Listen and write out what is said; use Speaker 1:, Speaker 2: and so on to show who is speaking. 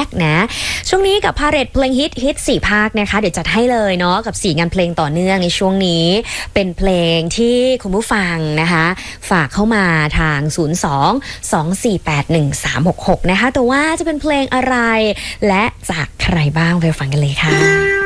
Speaker 1: กนะช่วงนี้กับพาเรตเพลงฮิต4ภาคนะคะเดี๋ยวจัดให้เลยเนาะกับ4งานเพลงต่อเนื่องในช่วงนี้เป็นเพลงที่คุณผู้ฟังนะคะฝากเข้ามาทาง02-248-1366นะคะแต่ว่าจะเป็นเพลงอะไรและจากใครบ้างไปฟังกันเลยค่ะ